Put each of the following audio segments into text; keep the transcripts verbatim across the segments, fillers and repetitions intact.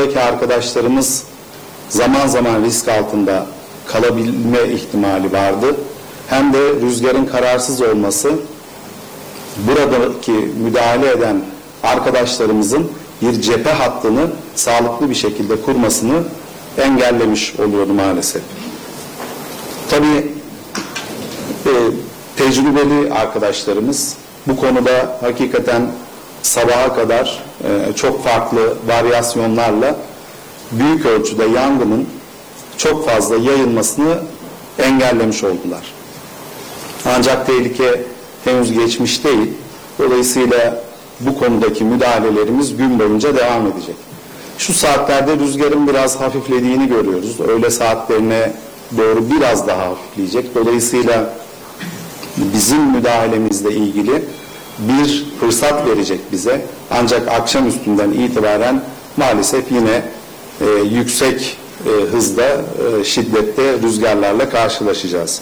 oradaki arkadaşlarımız zaman zaman risk altında kalabilme ihtimali vardı. Hem de rüzgarın kararsız olması buradaki müdahale eden arkadaşlarımızın bir cephe hattını sağlıklı bir şekilde kurmasını engellemiş oluyordu maalesef. Tabii e, tecrübeli arkadaşlarımız bu konuda hakikaten sabaha kadar e, çok farklı varyasyonlarla büyük ölçüde yangının çok fazla yayılmasını engellemiş oldular. Ancak tehlike henüz geçmiş değil. Dolayısıyla bu konudaki müdahalelerimiz gün boyunca devam edecek. Şu saatlerde rüzgarın biraz hafiflediğini görüyoruz. Öğle saatlerine doğru biraz daha hafifleyecek. Dolayısıyla bizim müdahalemizle ilgili bir fırsat verecek bize. Ancak akşam üstünden itibaren maalesef yine e, yüksek e, hızda, e, şiddette rüzgarlarla karşılaşacağız.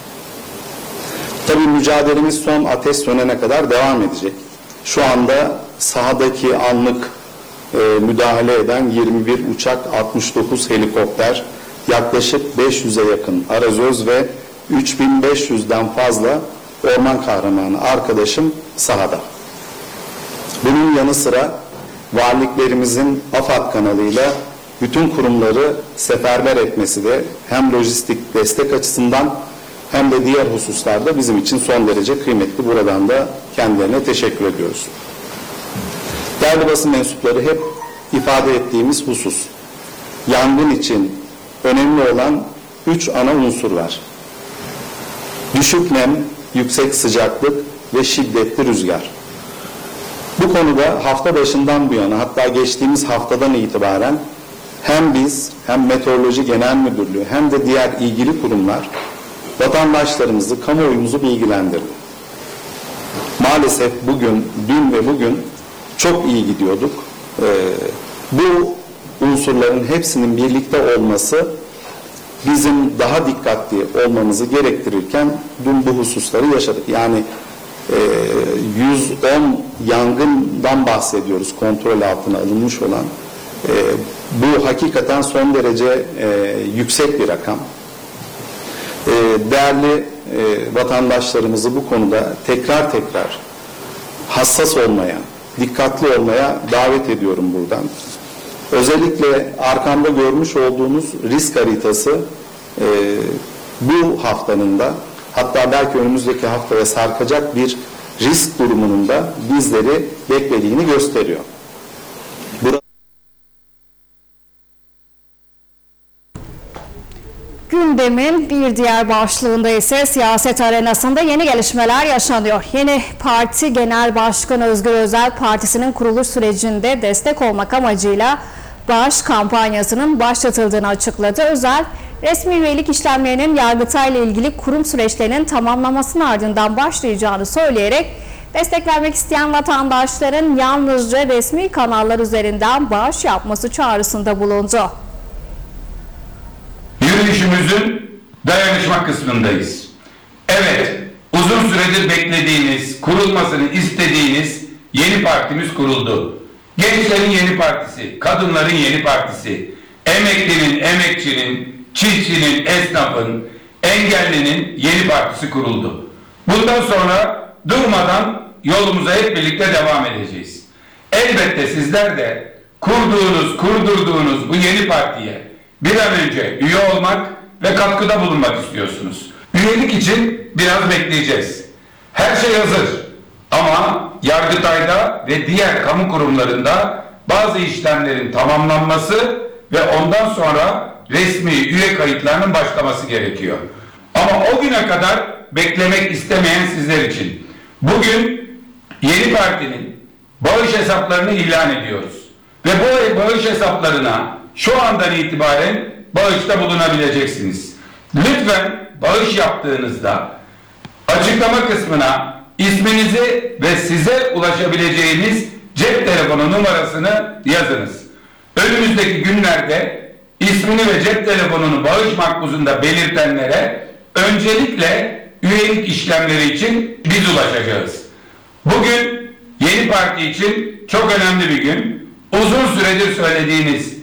Tabii mücadelemiz son ateş sönene kadar devam edecek. Şu anda sahadaki anlık e, müdahale eden yirmi bir uçak, altmış dokuz helikopter, yaklaşık beş yüze yakın arazöz ve üç bin beş yüzden fazla orman kahramanı arkadaşım sahada. Bunun yanı sıra valiliklerimizin AFAD kanalıyla bütün kurumları seferber etmesi de hem lojistik destek açısından hem de diğer hususlarda bizim için son derece kıymetli. Buradan da kendilerine teşekkür ediyoruz. Değerli basın mensupları, hep ifade ettiğimiz husus, yangın için önemli olan üç ana unsur var. Düşük nem, yüksek sıcaklık ve şiddetli rüzgar. Bu konuda hafta başından bu yana, hatta geçtiğimiz haftadan itibaren hem biz hem Meteoroloji Genel Müdürlüğü hem de diğer ilgili kurumlar vatandaşlarımızı, kamuoyumuzu bilgilendirdi. Maalesef bugün, dün ve bugün çok iyi gidiyorduk. Ee, bu unsurların hepsinin birlikte olması bizim daha dikkatli olmamızı gerektirirken dün bu hususları yaşadık. Yani e, yüz on yangından bahsediyoruz, kontrol altına alınmış olan. E, bu hakikaten son derece e, yüksek bir rakam. E, değerli e, vatandaşlarımızı bu konuda tekrar tekrar hassas olmaya, dikkatli olmaya davet ediyorum buradan. Özellikle arkamda görmüş olduğunuz risk haritası e, bu haftanın da, hatta belki önümüzdeki haftaya sarkacak bir risk durumunun da bizleri beklediğini gösteriyor. Burada Gündemin bir diğer başlığında ise siyaset arenasında yeni gelişmeler yaşanıyor. Yeni parti Genel Başkanı Özgür Özel, partisinin kuruluş sürecinde destek olmak amacıyla bağış kampanyasının başlatıldığını açıkladı. Özel, resmi üyelik işlemlerinin Yargıtay'la ilgili kurum süreçlerinin tamamlamasının ardından başlayacağını söyleyerek destek vermek isteyen vatandaşların yalnızca resmi kanallar üzerinden bağış yapması çağrısında bulundu. Yürüyüşümüzün dayanışma kısmındayız. Evet, uzun süredir beklediğiniz, kurulmasını istediğiniz yeni partimiz kuruldu. Gençlerin yeni partisi, kadınların yeni partisi, emeklinin, emekçinin, çiftçinin, esnafın, engellinin yeni partisi kuruldu. Bundan sonra durmadan yolumuza hep birlikte devam edeceğiz. Elbette sizler de kurduğunuz, kurdurduğunuz bu yeni partiye bir an önce üye olmak ve katkıda bulunmak istiyorsunuz. Üyelik için biraz bekleyeceğiz. Her şey hazır. Ama Yargıtay'da ve diğer kamu kurumlarında bazı işlemlerin tamamlanması ve ondan sonra resmi üye kayıtlarının başlaması gerekiyor. Ama o güne kadar beklemek istemeyen sizler için bugün yeni partinin bağış hesaplarını ilan ediyoruz. Ve bu bağış hesaplarına şu andan itibaren bağışta bulunabileceksiniz. Lütfen bağış yaptığınızda açıklama kısmına isminizi ve size ulaşabileceğiniz cep telefonu numarasını yazınız. Önümüzdeki günlerde ismini ve cep telefonunu bağış makbuzunda belirtenlere öncelikle üyelik işlemleri için biz ulaşacağız. Bugün yeni parti için çok önemli bir gün. Uzun süredir söylediğiniz